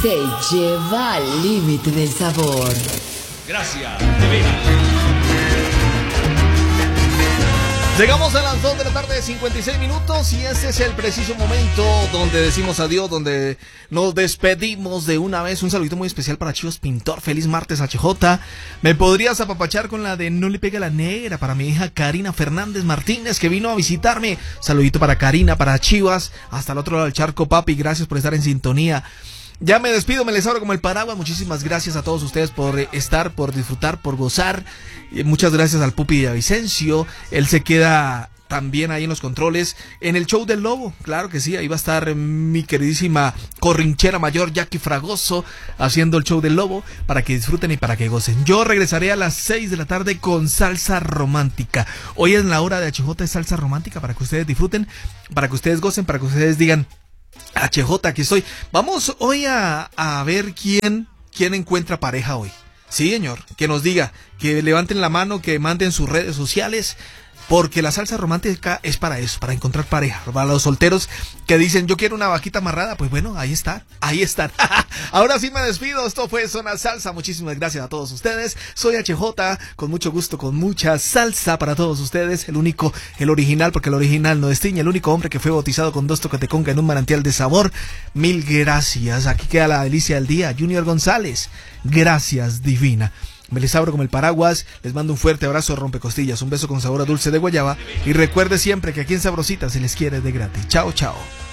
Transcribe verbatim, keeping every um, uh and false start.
se lleva al límite del sabor. Gracias, divina. Llegamos a las dos de la tarde, cincuenta y seis minutos, y ese es el preciso momento donde decimos adiós, donde nos despedimos de una vez. Un saludito muy especial para Chivos Pintor. Feliz martes, H J. ¿Me podrías apapachar con la de No le pega la negra para mi hija Karina Fernández Martínez, que vino a visitarme? Saludito para Karina, para Chivas, hasta el otro lado del charco, papi. Gracias por estar en sintonía. Ya me despido, me les abro como el paraguas. Muchísimas gracias a todos ustedes por estar, por disfrutar, por gozar. Y muchas gracias al Pupi Villavicencio. Él se queda también ahí en los controles, en el show del Lobo. Claro que sí, ahí va a estar mi queridísima corrinchera mayor Jackie Fragoso haciendo el show del Lobo para que disfruten y para que gocen. Yo regresaré a las seis de la tarde con salsa romántica. Hoy es la hora de H J de salsa romántica para que ustedes disfruten, para que ustedes gocen, para que ustedes digan: H J, aquí estoy. Vamos hoy a, a ver quién, quién encuentra pareja hoy. Sí, señor, que nos diga, que levanten la mano, que manden sus redes sociales, porque la salsa romántica es para eso, para encontrar pareja. Para los solteros que dicen, yo quiero una vaquita amarrada, pues bueno, ahí están, ahí están. Ahora sí me despido, esto fue Zona Salsa. Muchísimas gracias a todos ustedes. Soy H J, con mucho gusto, con mucha salsa para todos ustedes. El único, el original, porque el original no destiña, el único hombre que fue bautizado con dos toques de conga en un manantial de sabor. Mil gracias. Aquí queda la delicia del día, Junior González. Gracias, divina. Me les abro como el paraguas, les mando un fuerte abrazo, rompecostillas, un beso con sabor a dulce de guayaba, y recuerde siempre que aquí en Sabrosita se les quiere de gratis. Chao, chao.